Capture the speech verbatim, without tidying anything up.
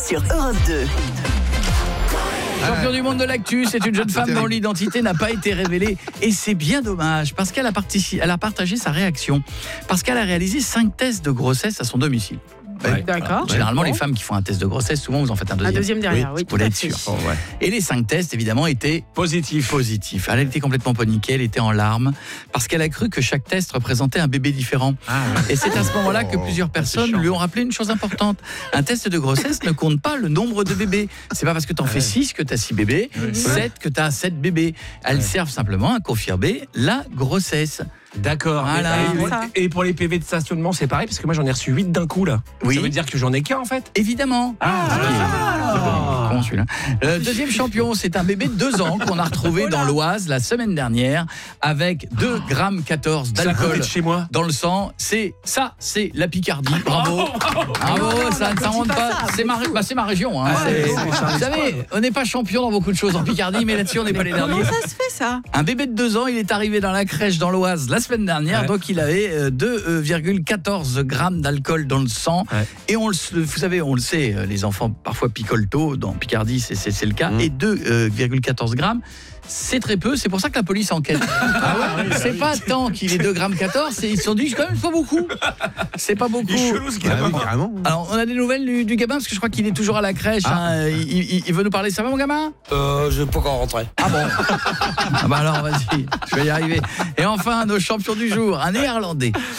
sur Europe deux. Champion du monde de l'actu, c'est une jeune femme dont l'identité n'a pas été révélée et c'est bien dommage parce qu'elle a, partici- elle a partagé sa réaction parce qu'elle a réalisé cinq tests de grossesse à son domicile. Ouais. D'accord. Généralement, bon. les femmes qui font un test de grossesse, souvent vous en faites un deuxième. Un deuxième derrière, oui. Pour être sûr. Oh, ouais. Et les cinq tests, évidemment, étaient Positif. positifs. Elle était complètement paniquée, elle était en larmes parce qu'elle a cru que chaque test représentait un bébé différent. Ah, ouais. Et c'est à ce moment-là que plusieurs personnes lui ont rappelé une chose importante. Un test de grossesse ne compte pas le nombre de bébés. C'est pas parce que tu en fais six que tu as six bébés, sept que tu as sept bébés. Elles Ouais. servent simplement à confirmer la grossesse. D'accord. Voilà. Et, pour, Ça. et pour les P V de stationnement, c'est pareil, parce que moi j'en ai reçu huit d'un coup là. Oui. Ça veut dire que j'en ai qu'un en fait. Évidemment. Ah, Ah, con, celui-là. Le deuxième champion, c'est un bébé de deux ans qu'on a retrouvé dans l'Oise la semaine dernière avec deux virgule quatorze C'est à côté d'alcool de chez moi. dans le sang. C'est ça, c'est la Picardie. Bravo. Bravo, ça ne s'invente pas. C'est ma, bah, c'est ma région. Hein. Ah, C'est- c'est- c'est un vous savez, on n'est pas champion dans beaucoup de choses en Picardie, mais là-dessus, on n'est pas les derniers. Comment ça se fait ça? Un bébé de deux ans, il est arrivé dans la crèche dans l'Oise la semaine dernière, Ouais. donc il avait euh, deux virgule quatorze grammes d'alcool dans le sang. Ouais. Et on le, vous savez, on le sait, euh, les enfants parfois picolent tôt, dans Picardie c'est, c'est, c'est le cas, Mmh. et deux virgule quatorze grammes, c'est très peu, c'est pour ça que la police enquête. Ah ouais, c'est pas tant qu'il est deux virgule quatorze, c'est, ils se sont dit, quand même, c'est pas beaucoup. C'est pas beaucoup. Il est chelou ce qu'il a. Ah oui, carrément. Alors, on a des nouvelles du, du gamin, parce que je crois qu'il est toujours à la crèche. Hein. Il, il- il veut nous parler. Ça va, mon gamin? Euh, je vais pas encore rentrer. Ah bon. Ah bah alors, vas-y, je vais y arriver. Et enfin, nos champions du jour, un Néerlandais